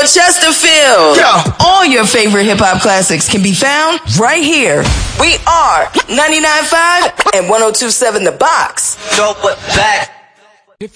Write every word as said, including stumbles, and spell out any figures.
on Chesterfield. Yo. All your favorite hip-hop classics can be found right here. We are ninety-nine point five and one oh two point seven The Box. Throw it back.